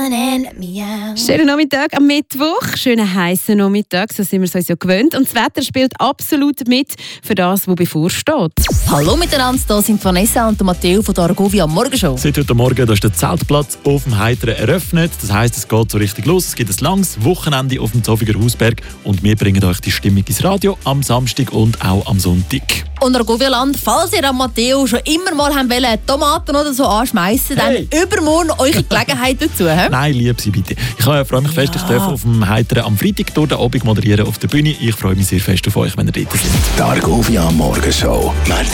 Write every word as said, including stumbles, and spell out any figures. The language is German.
Schönen Nachmittag am Mittwoch, schönen heißen Nachmittag, so sind wir es uns ja gewöhnt. Und das Wetter spielt absolut mit für das, was bevorsteht. Hallo miteinander, hier sind Vanessa und Matteo von der Argovia Morgenshow. Seit heute Morgen da ist der Zeltplatz auf dem Heiteren eröffnet. Das heisst, es geht so richtig los. Es gibt ein langes Wochenende auf dem Zofiger Hausberg und wir bringen euch die Stimmung ins Radio am Samstag und auch am Sonntag. Und Argovia-Land, falls ihr an Matteo schon immer mal haben wollen, Tomaten oder so anschmeißen, Hey. dann übermorgen eure Gelegenheit dazu. He? Nein, liebe Sie bitte. Ich freue mich fest, ich darf auf dem Heiteren am Freitag durch den Abend moderieren auf der Bühne. Ich freue mich sehr fest auf euch, wenn ihr dort seid. Die Argovia Morgenshow.